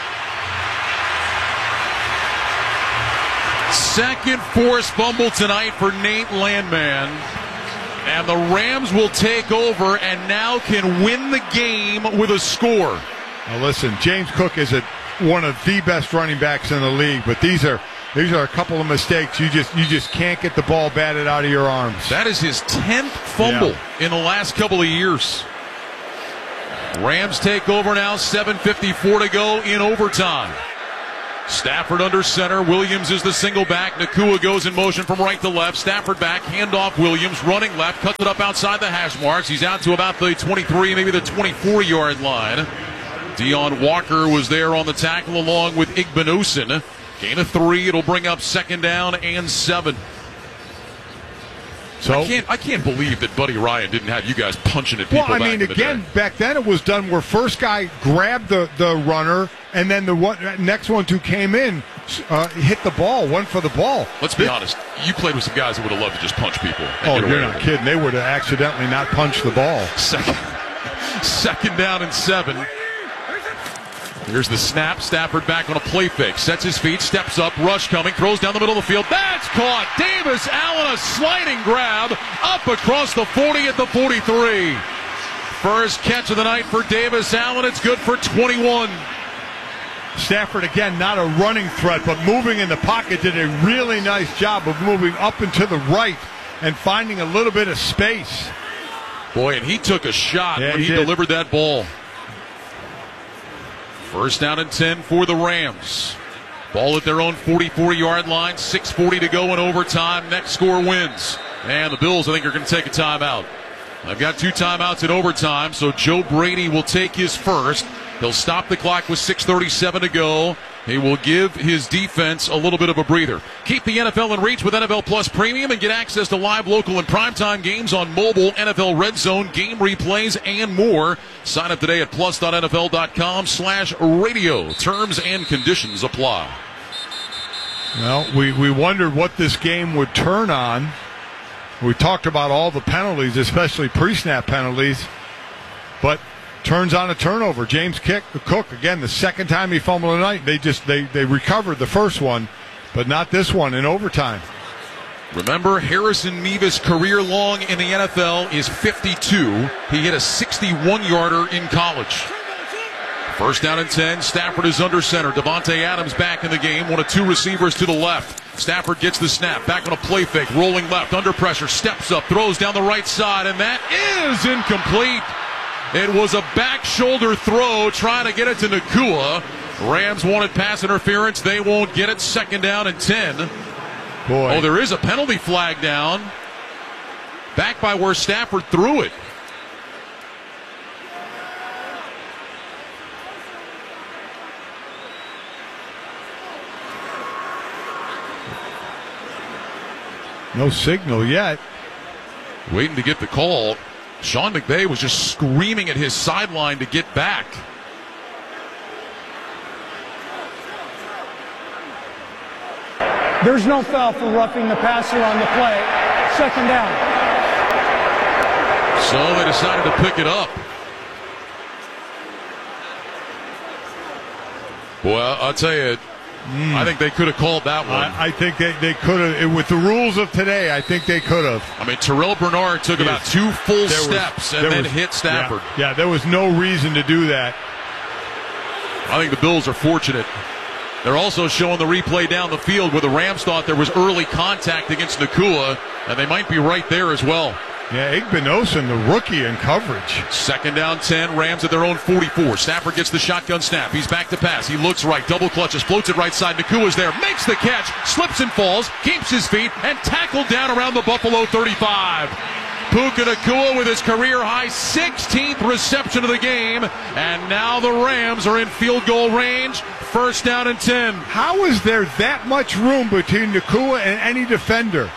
Second forced fumble tonight for Nate Landman. And the Rams will take over and now can win the game with a score. Now listen, James Cook is a, one of the best running backs in the league, but these are These are a couple of mistakes. You just you just can't get the ball batted out of your arms. That is his tenth fumble yeah. in the last couple of years. Rams take over now, seven fifty-four to go in overtime. Stafford under center. Williams is the single back. Nacua goes in motion from right to left. Stafford back. Handoff Williams. Running left. Cuts it up outside the hash marks. He's out to about the twenty-three, maybe the twenty-four-yard line. Deion Walker was there on the tackle along with Igbinosun. Gain of three. It'll bring up second down and seven. So I can't, I can't believe that Buddy Ryan didn't have you guys punching at people. Well, I back mean, in the again, day. back then it was done where first guy grabbed the, the runner, and then the one, next one who came in uh, hit the ball, went for the ball. Let's be honest. You played with some guys that would have loved to just punch people. Oh, you're not kidding. They would have accidentally not punched the ball. Second, second down and seven. Here's the snap. Stafford back on a play fake. Sets his feet, steps up, rush coming, throws down the middle of the field. That's caught. Davis Allen, a sliding grab up across the forty at the forty-three. First catch of the night for Davis Allen. It's good for twenty-one. Stafford, again, not a running threat, but moving in the pocket, did a really nice job of moving up and to the right and finding a little bit of space. Boy, and he took a shot yeah, when he, he delivered that ball. First down and ten for the Rams. Ball at their own forty-four-yard line. six forty to go in overtime. Next score wins. And the Bills, I think, are going to take a timeout. I've got two timeouts in overtime, so Joe Brady will take his first. He'll stop the clock with six thirty-seven to go. He will give his defense a little bit of a breather. Keep the N F L in reach with N F L Plus Premium and get access to live, local, and primetime games on mobile, N F L Red Zone, game replays, and more. Sign up today at plus.nfl.com slash radio. Terms and conditions apply. Well, we, we wondered what this game would turn on. We talked about all the penalties, especially pre-snap penalties, but turns on a turnover. James Kick, Cook, again, the second time he fumbled tonight. They just they, they recovered the first one, but not this one in overtime. Remember, Harrison Mevis' career long in the N F L is fifty-two. He hit a sixty-one-yarder in college. First down and ten. Stafford is under center. Devontae Adams back in the game. One of two receivers to the left. Stafford gets the snap. Back on a play fake. Rolling left. Under pressure. Steps up. Throws down the right side. And that is incomplete. It was a back shoulder throw trying to get it to Nacua. Rams wanted pass interference. They won't get it. Second down and ten. Boy. Oh, there is a penalty flag down. Back by where Stafford threw it. No signal yet. Waiting to get the call. Sean McVay was just screaming at his sideline to get back. There's no foul for roughing the passer on the play. Second down. So they decided to pick it up. Well, I'll tell you, mm. I think they could have called that one. I, I think they, they could have. With the rules of today, I think they could have. I mean, Terrell Bernard took yes. about two full there steps was, and then was, hit Stafford. Yeah, yeah, there was no reason to do that. I think the Bills are fortunate. They're also showing the replay down the field where the Rams thought there was early contact against Nacua, and they might be right there as well. Yeah, Igbinosun, the rookie in coverage. Second down ten, Rams at their own forty-four. Stafford gets the shotgun snap. He's back to pass. He looks right, double clutches, floats it right side. Nacua's there, makes the catch, slips and falls, keeps his feet, and tackled down around the Buffalo thirty-five. Puka Nacua with his career-high sixteenth reception of the game, and now the Rams are in field goal range. First down and ten. How is there that much room between Nacua and any defender?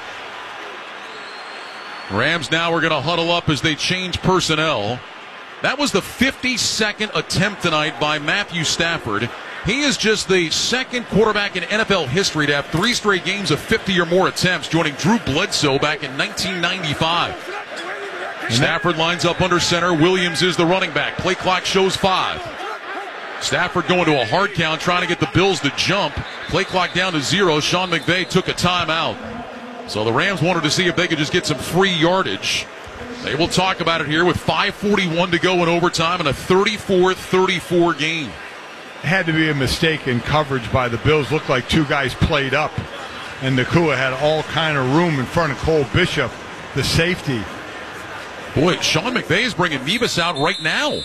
Rams now are going to huddle up as they change personnel. That was the fifty-second attempt tonight by Matthew Stafford. He is just the second quarterback in N F L history to have three straight games of fifty or more attempts, joining Drew Bledsoe back in nineteen ninety-five. Stafford lines up under center. Williams is the running back. Play clock shows five. Stafford going to a hard count, trying to get the Bills to jump. Play clock down to zero. Sean McVay took a timeout. So the Rams wanted to see if they could just get some free yardage. They will talk about it here with five forty-one to go in overtime and a thirty-four thirty-four game. had to be a mistake in coverage by the Bills. Looked like two guys played up, and Nacua had all kind of room in front of Cole Bishop, the safety. Boy, Sean McVay is bringing Mevis out right now.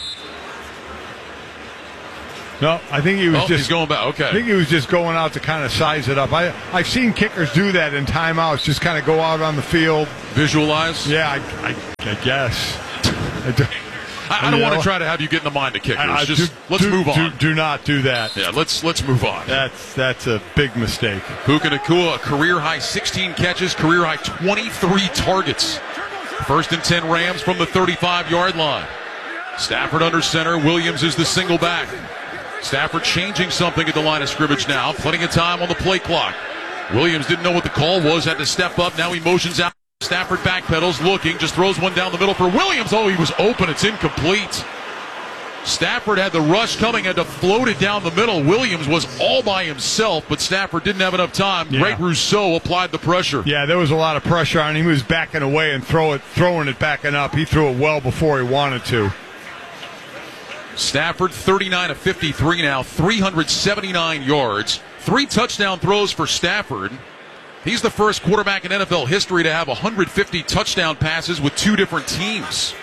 No, I think he was oh, just he's going back. Okay. I think he was just going out to kind of size it up. I I've seen kickers do that in timeouts, just kind of go out on the field, visualize. Yeah, I, I, I guess. I, do, I, I don't want to try to have you get in the mind of kickers. I, I, just do, let's do, move on. Do, do not do that. Yeah, let's let's move on. That's that's a big mistake. Puka Nacua, a career high sixteen catches, career high twenty-three targets. First and ten Rams from the thirty-five-yard line. Stafford under center. Williams is the single back. Stafford changing something at the line of scrimmage now. Plenty of time on the play clock. Williams didn't know what the call was, had to step up. Now he motions out. Stafford backpedals, looking, just throws one down the middle for Williams. Oh, he was open. It's incomplete. Stafford had the rush coming, had to float it down the middle. Williams was all by himself, but Stafford didn't have enough time. Yeah. Greg Rousseau applied the pressure. Yeah, there was a lot of pressure on him. He was backing away and throw it, throwing it backing up. He threw it well before he wanted to. Stafford, thirty-nine of fifty-three now, three hundred seventy-nine yards, three touchdown throws for Stafford. He's the first quarterback in N F L history to have one hundred fifty touchdown passes with two different teams.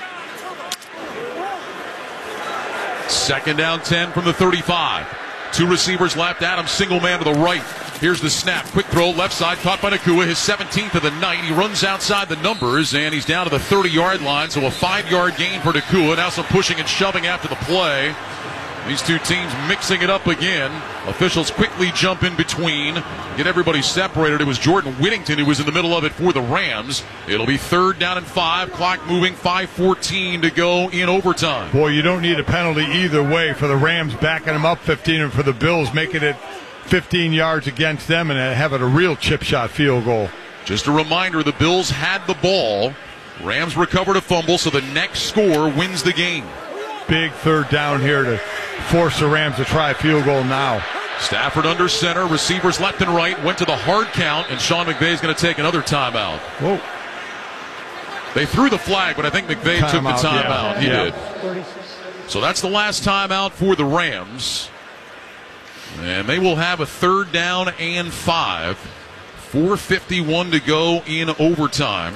Second down ten from the thirty-five. Two receivers left, Adams single man to the right. Here's the snap, quick throw, left side, caught by Nacua, his seventeenth of the night. He runs outside the numbers, and he's down to the thirty-yard line, so a five-yard gain for Nacua. Now some pushing and shoving after the play. These two teams mixing it up again. Officials quickly jump in between, get everybody separated. It was Jordan Whittington who was in the middle of it for the Rams. It'll be third down and five, clock moving, five fourteen to go in overtime. Boy, you don't need a penalty either way for the Rams backing them up fifteen and for the Bills making it fifteen yards against them and having a real chip shot field goal. Just a reminder, the Bills had the ball. Rams recovered a fumble, so the next score wins the game. Big third down here to force the Rams to try a field goal now. Stafford under center, receivers left and right, went to the hard count, and Sean McVay is going to take another timeout. Whoa. They threw the flag, but I think McVay Time took the out, timeout. yeah. He Yeah. did. So that's the last timeout for the Rams. And they will have a third down and five. four fifty-one to go in overtime.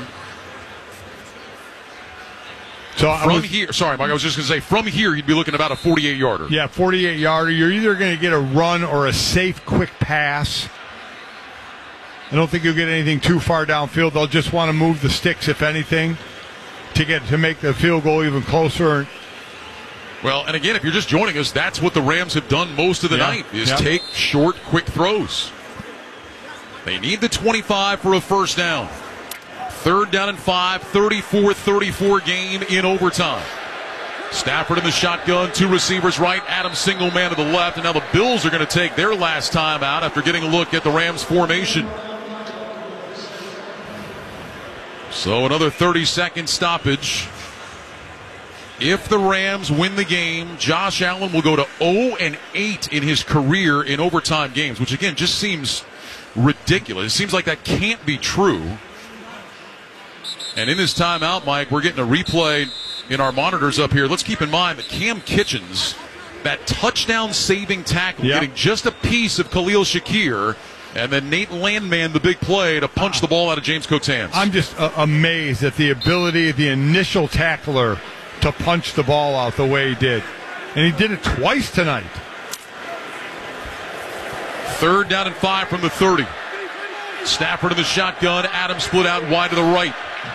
So I from was, here, sorry, Mike, I was just going to say, from here, you'd be looking about a forty-eight yarder. Yeah, forty-eight yarder. You're either going to get a run or a safe, quick pass. I don't think you'll get anything too far downfield. They'll just want to move the sticks, if anything, to get to make the field goal even closer. Well, and again, if you're just joining us, that's what the Rams have done most of the yeah. night, is yeah. take short, quick throws. They need the twenty-five for a first down. Third down and five, thirty-four thirty-four game in overtime. Stafford in the shotgun, two receivers right, Adams single man to the left, and now the Bills are going to take their last time out after getting a look at the Rams formation. So another thirty-second stoppage. If the Rams win the game, Josh Allen will go to oh and eight in his career in overtime games, which again just seems ridiculous. It seems like that can't be true. And in this timeout, Mike, we're getting a replay in our monitors up here. Let's keep in mind that Cam Kitchens, that touchdown-saving tackle, yep. getting just a piece of Khalil Shakir, and then Nate Landman, the big play to punch the ball out of James Cook's hands. I'm just uh, amazed at the ability of the initial tackler to punch the ball out the way he did. And he did it twice tonight. Third down and five from the thirty. Stafford in the shotgun. Adams split out wide to the right.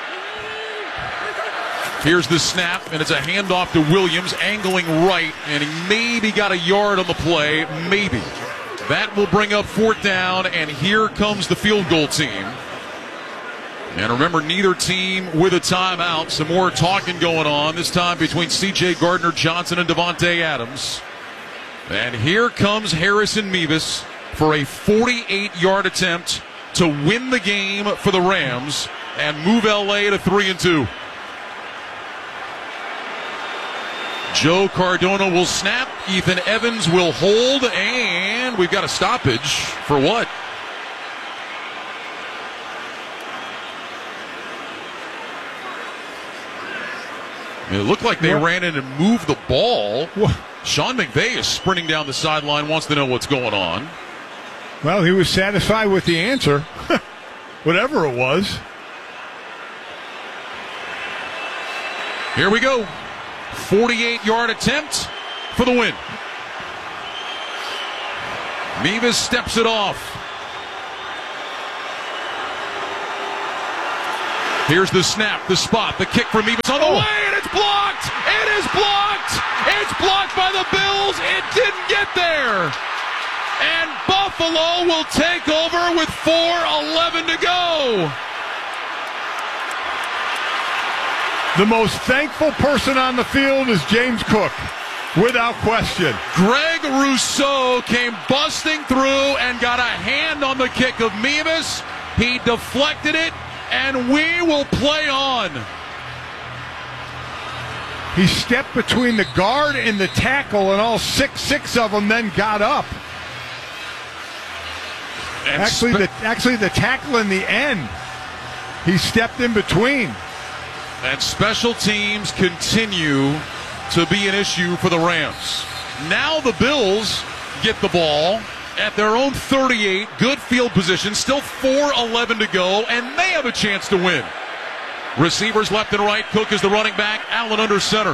Here's the snap, and it's a handoff to Williams, angling right, and he maybe got a yard on the play, maybe. That will bring up fourth down, and here comes the field goal team. And remember, neither team with a timeout. Some more talking going on, this time between C J Gardner-Johnson and Davante Adams. And here comes Harrison Mevis for a forty-eight-yard attempt to win the game for the Rams and move L A to three and two. Joe Cardona will snap. Ethan Evans will hold. And we've got a stoppage for what? It looked like they what? ran in and moved the ball. What? Sean McVay is sprinting down the sideline, wants to know what's going on. Well, he was satisfied with the answer, whatever it was. Here we go. forty-eight-yard attempt for the win. Mevis steps it off. Here's the snap, the spot, the kick for Mevis on the oh. way, and it's blocked! It is blocked! It's blocked by the Bills. It didn't get there. And Buffalo will take over with four eleven to go. The most thankful person on the field is James Cook, without question. Greg Rousseau came busting through and got a hand on the kick of Mevis. He deflected it, and we will play on. He stepped between the guard and the tackle, and all six, six of them then got up. And actually, spe- the actually the tackle in the end, he stepped in between. And special teams continue to be an issue for the Rams. Now the Bills get the ball at their own thirty-eight, good field position, still four eleven to go, and they have a chance to win. Receivers left and right. Cook is the running back. Allen under center.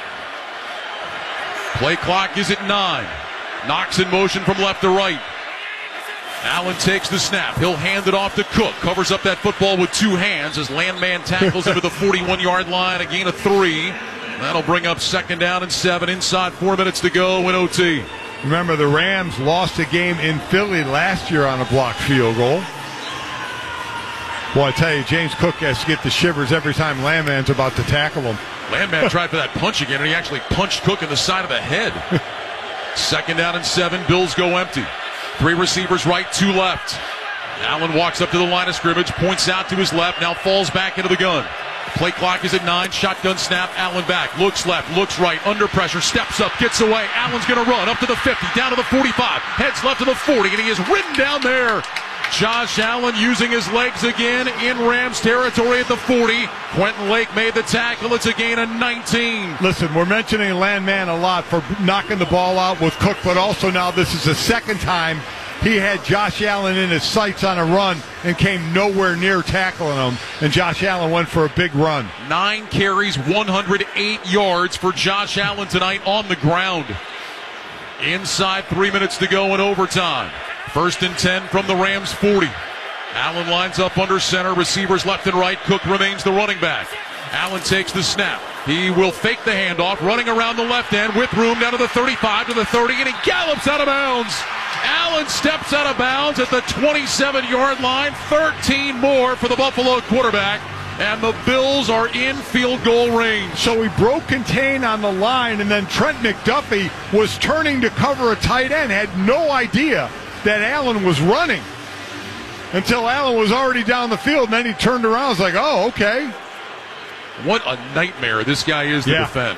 Play clock is at nine. Knox in motion from left to right. Allen takes the snap. He'll hand it off to Cook. Covers up that football with two hands as Landman tackles him to the forty-one-yard line. A gain of three. That'll bring up second down and seven. Inside four minutes to go in O T. Remember, the Rams lost a game in Philly last year on a blocked field goal. Well, I tell you, James Cook has to get the shivers every time Landman's about to tackle him. Landman tried for that punch again, and he actually punched Cook in the side of the head. Second down and seven. Bills go empty. Three receivers right, two left. Allen walks up to the line of scrimmage, points out to his left, now falls back into the gun. Play clock is at nine. Shotgun snap. Allen back. Looks left. Looks right. Under pressure. Steps up. Gets away. Allen's going to run up to the fifty. Down to the forty-five. Heads left to the forty. And he is ridden down there. Josh Allen using his legs again in Rams territory at the forty. Quentin Lake made the tackle. It's a gain of nineteen. Listen, we're mentioning Landman a lot for knocking the ball out with Cook, but also now this is the second time he had Josh Allen in his sights on a run and came nowhere near tackling him, and Josh Allen went for a big run. Nine carries, one hundred eight yards for Josh Allen tonight on the ground. Inside three minutes to go in overtime. First and ten from the Rams forty. Allen lines up under center, receivers left and right. Cook remains the running back. Allen takes the snap. He will fake the handoff, running around the left end with room down to the thirty-five, to the thirty, and he gallops out of bounds. Allen steps out of bounds at the twenty-seven-yard line. thirteen more for the Buffalo quarterback, and the Bills are in field goal range. So he broke contain on the line, and then Trent McDuffie was turning to cover a tight end, had no idea that Allen was running until Allen was already down the field, and then he turned around and was like, oh, okay. What a nightmare this guy is to yeah. defend.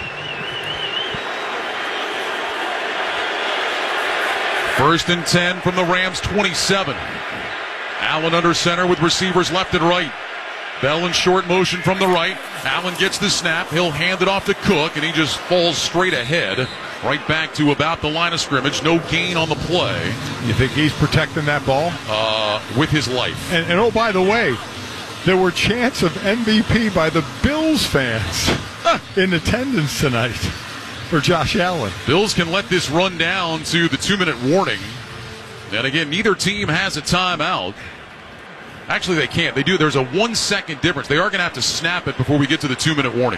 First and ten from the Rams twenty-seven. Allen under center with receivers left and right. Bell in short motion from the right. Allen gets the snap. He'll hand it off to Cook, and he just falls straight ahead, right back to about the line of scrimmage. No gain on the play. You think he's protecting that ball? Uh, with his life. And, and oh, by the way, there were chants of M V P by the Bills fans in attendance tonight for Josh Allen. Bills can let this run down to the two-minute warning. And again, neither team has a timeout. Actually, they can't. They do. There's a one-second difference. They are going to have to snap it before we get to the two-minute warning.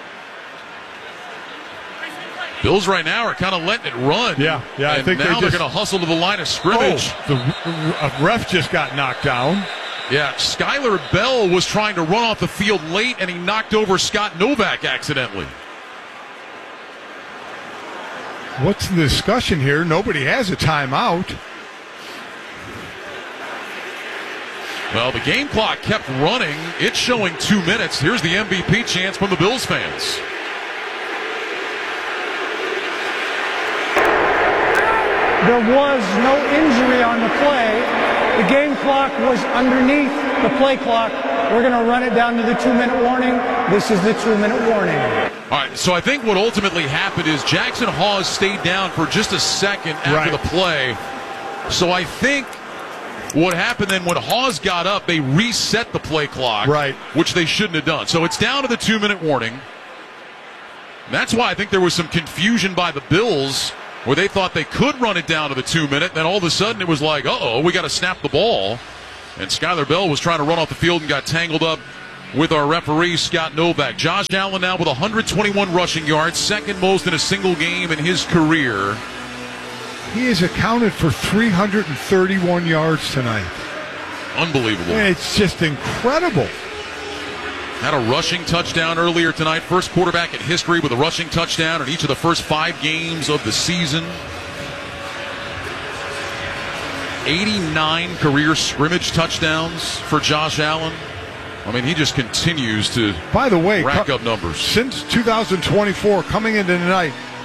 Bills right now are kind of letting it run. Yeah, yeah. And I think now they they're just... going to hustle to the line of scrimmage. Oh, the ref just got knocked down. Yeah, Skylar Bell was trying to run off the field late, and he knocked over Scott Novak accidentally. What's the discussion here? Nobody has a timeout. Well, the game clock kept running. It's showing two minutes. Here's the M V P chance from the Bills fans. There was no injury on the play. The game clock was underneath the play clock. We're going to run it down to the two-minute warning. This is the two-minute warning. All right, so I think what ultimately happened is Jackson Hawes stayed down for just a second after Right. the play. So I think what happened then when Hawes got up, they reset the play clock, right. which they shouldn't have done. So it's down to the two-minute warning. That's why I think there was some confusion by the Bills where they thought they could run it down to the two-minute. Then all of a sudden it was like, uh-oh, we got to snap the ball. And Skyler Bell was trying to run off the field and got tangled up with our referee, Scott Novak. Josh Allen now with one hundred twenty-one rushing yards, second most in a single game in his career. He has accounted for three hundred thirty-one yards tonight. Unbelievable. It's just incredible. Had a rushing touchdown earlier tonight. First quarterback in history with a rushing touchdown in each of the first five games of the season. eighty-nine career scrimmage touchdowns for Josh Allen. I mean, he just continues to By the way, rack co- up numbers. Since two thousand twenty-four, coming into tonight,